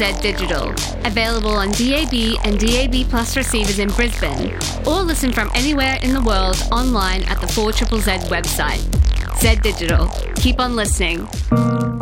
Z Digital. Available on DAB and DAB Plus receivers in Brisbane. Or listen from anywhere in the world online at the 4ZZZ website. Z Digital. Keep on listening.